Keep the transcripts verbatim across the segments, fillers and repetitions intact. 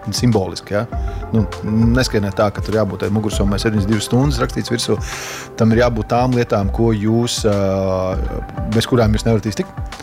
simboliski. Ja? Nu, neskainiet tā, ka tur jābūt mugursomai septiņdesmit divas stundas rakstīts virsū. Tam ir jābūt tām lietām, ko jūs, bez kurām jūs nevarat iztikt.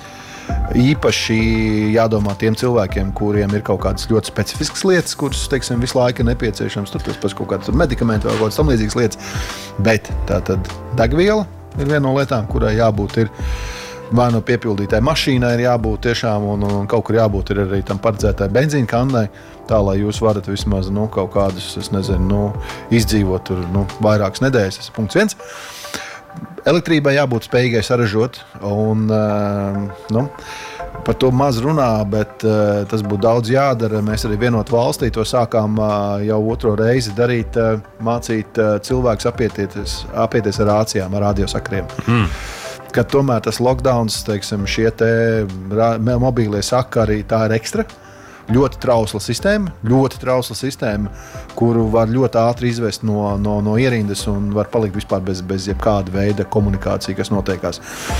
Īpaši jādomā tiem cilvēkiem, kuriem ir kaut kādas ļoti specifiskas lietas, kuras, teiksim, visu laiku ir nepieciešams. Tur tas pats kaut kāds medikamenti vai kaut kādas tam līdzīgas lietas. Bet tā tad degviela ir viena no lietām, kurai jābūt ir vai no piepildītai mašīnai ir jābūt tiešām, un, un kaut kur jābūt ir arī tam paredzētai benzīna kannai, tā, lai jūs varat vismaz nu, kaut kādus, es nezinu, nu, izdzīvot tur, nu, vairākas nedēļas. Tas ir punkts viens. Elektrībai jābūt spējīgai saražot, un nu, par to maz runā, bet tas būtu daudz jādara. Mēs arī vienot valstī to sākām jau otro reizi darīt, mācīt cilvēkus apieties, apieties ar rācijām, ar radiosakariem. Mm. Kad tomēr tas lockdowns, teiksim, šie te mobīlie sakari, tā ir ekstra. Ļoti trausla sistēma, ļoti trausla sistēma, kuru var ļoti ātri izvest no, no, no ierindas un var palikt vispār bez, bez jebkāda veida komunikācija, kas notiekās.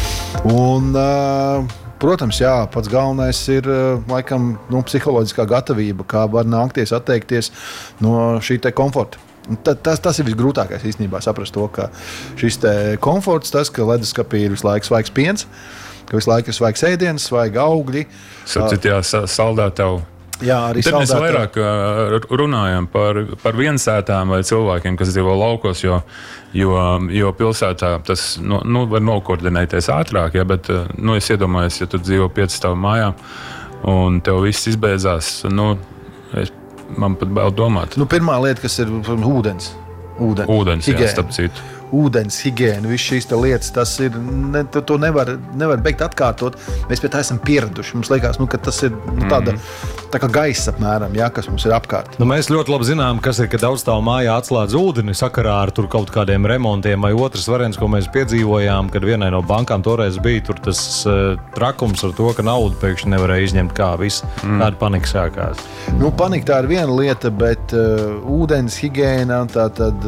Un, protams, jā, pats galvenais ir laikam nu, psiholoģiskā gatavība, kā var nākties atteikties no šī te komforta. Tas, tas ir visgrūtākais īstenībā saprast to, ka šis te komforts, tas, ka leduskapī ir visu laiku svaigs piens, ka visu laiku ir svaigs ēdienas, svaigi augļi. Sapcīt, jā, saldētavu. Jā, arī tad mēs vairāk runājam par, par viensētām vai cilvēkiem, kas dzīvo laukos, jo, jo, jo pilsētā tas nu, nu, var nokoordinēties ātrāk, ja, bet nu, es iedomājos, ja tu dzīvo piecstāvu mājā un tev viss izbeidzās, nu, es, man pat bail domāt. Nu, pirmā lieta, kas ir ūdens. Ūdens, ūdens jā, starpcīt. Ūdens, higiēna, viss šīs lietas, tas ir, ne, to nevar, nevar beigt atkārtot. Mēs pie tā esam pieraduši. Mums liekas, nu, ka tas ir nu, tāda, tā kā gaiss apmēram, ja, kas mums ir apkārt. Nu, mēs ļoti labi zinām, kas ir, kad daudzstāvu mājā atslēdz ūdeni sakarā ar tur kaut kādiem remontiem vai otrs variants, ko mēs piedzīvojām, kad vienai no bankām toreiz bija tur tas uh, trakums ar to, ka naudu pēkšņi nevarēja izņemt, kā viss. Mm. Tāda panika sākās. Nu, panika tā ir viena lieta, bet uh, ūdens, higiēna, tā tad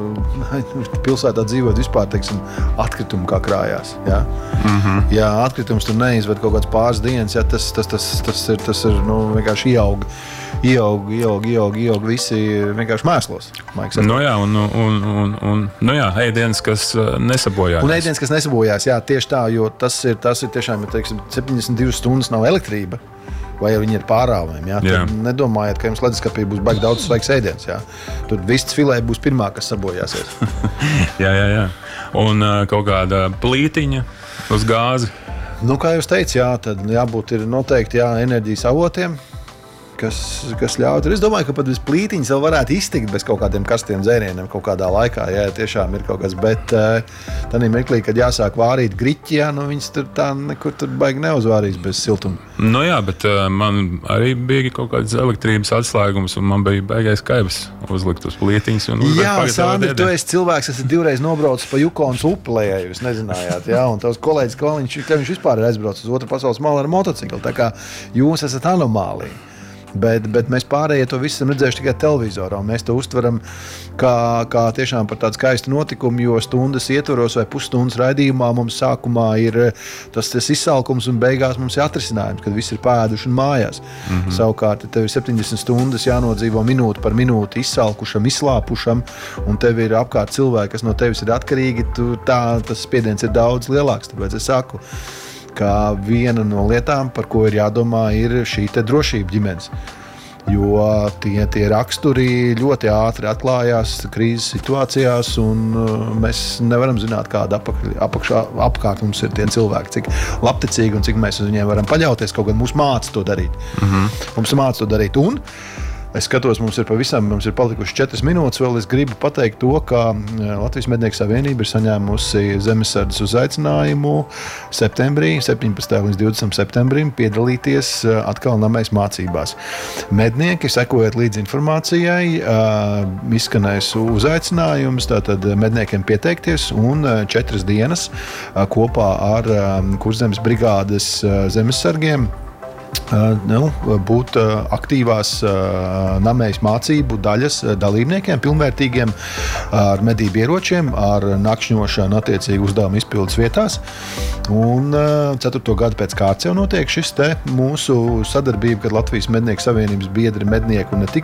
uh, pilsētā dzīvot vispār, teiksim, atkritumu kā krājās. Ja? Mm-hmm. Ja atkritums tur neizved kaut kāds pāris dienas, ja, tas, tas, tas, tas ir, tas ir nu, vienkārši ieaug, ieaug, ieaug, ieaug, ieaug visi vienkārši mēslos. Nu jā, un, un, un, un nu jā, ēdienas, kas nesabojājās. Un ēdienas, kas nesabojājās, jā, tieši tā, jo tas ir, tas ir tiešām, ja, teiksim, septiņdesmit divas stundas nav elektrība. Vai jau viņi ir pārāvumi. Ja? Tad nedomājiet, ka jums leduskapī būs baigi daudz svaigs ēdiens. Ja? Tur viss filē būs pirmā, kas sabojāsies. jā, jā, jā. Un uh, kaut kāda plītiņa uz gāzi. Nu, kā jūs teicat, jā, tad jābūt ir noteikti jā, enerģijas avotiem, kas, kas ļauj. Es domāju, ka pat bez plītiņas vēl varētu iztikt bez kaut kādiem karstiem dzērieniem kaut kādā laikā. Jā, tiešām ir kaut kas, bet tādā mirklī, kad jāsāk vārīt griķi, jā, nu viņas tur tā nekur tur baigi neuzvārīs bez siltuma. Nu jā, bet uh, man arī bija kaut kāds elektrības atslēgums un man bija baigais kaivs uzlikt uz plītiņas. Un jā, Sandri, tu esi cilvēks, kas ir divreiz nobraucis pa Jukonas upi lejā, jūs nezinājāt, jā, un tavs kolēģis, ka viņš, ka viņš vispār ir aizbraucis uz otru pasaules malu ar motociklu, tā kā jūs esat anomālija. Bet, bet mēs pārējie to visu esam redzējuši tikai televizorā. Mēs to uztveram kā, kā tiešām par tādu skaistu notikumu, jo stundas ietvaros vai pusstundas raidījumā mums sākumā ir tas, tas izsalkums un beigās mums ir atrisinājums, kad viss ir pēduši un mājās. Mm-hmm. Savukārt, tev ir septiņdesmit stundas jānodzīvo minūti par minūti izsalkušam, izslāpušam, un tev ir apkārt cilvēki, kas no tevis ir atkarīgi, tu, tā, tas spiediens ir daudz lielāks. Tāpēc es saku, ka viena no lietām, par ko ir jādomā, ir šī te drošība ģimenes. Jo tie, tie raksturi ļoti ātri atklājās krīzes situācijās, un uh, mēs nevaram zināt, kāda apakš, apakšā, apkārt mums ir tie cilvēki, cik labticīgi un cik mēs uz viņiem varam paļauties, kaut gan mūs māca to darīt. Mm-hmm. Mums māca to darīt. Un es skatos, mums ir pavisam, mums ir palikuši četras minūtes vēl. Es gribu pateikt to, ka Latvijas Mednieku savienība ir saņēmusi zemesardzes uzaicinājumu septembrī, septiņpadsmitajā līdz divdesmitajam septembrim piedalīties atkal namēs mācībās. Mednieki, sekojot līdz informācijai, izskanēs uzaicinājums, tātad medniekiem pieteikties un četras dienas kopā ar Kurzemes brigādes zemesargiem Uh, nu, būt uh, aktīvās uh, namējas mācību daļas uh, dalībniekiem, pilnvērtīgiem ar medību ieročiem, ar nakšņošanu attiecīgi uzdevumu izpildes vietās. Un uh, ceturto gadu pēc kārtas jau notiek šis te mūsu sadarbība, kad Latvijas Mednieku savienības biedri mednieku un ne tik